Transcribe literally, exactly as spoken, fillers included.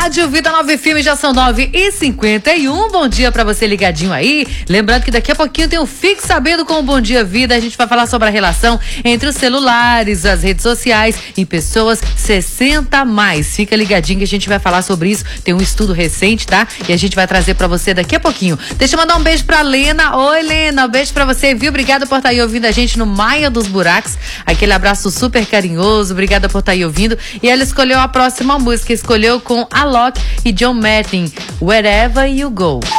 Rádio Vida Nova F M, já são nove e cinquenta e um. Bom dia pra você ligadinho aí. Lembrando que daqui a pouquinho tem o Fique Sabendo com o Bom Dia Vida. A gente vai falar sobre a relação entre os celulares, as redes sociais e pessoas sessenta a mais. Fica ligadinho que a gente vai falar sobre isso. Tem um estudo recente, tá? E a gente vai trazer pra você daqui a pouquinho. Deixa eu mandar um beijo pra Lena. Oi, Lena. Um beijo pra você, viu? Obrigada por estar aí ouvindo a gente no Maia dos Buracos. Aquele abraço super carinhoso. Obrigada por estar aí ouvindo. E ela escolheu a próxima música. Escolheu com Alok e John Martin, Wherever You Go.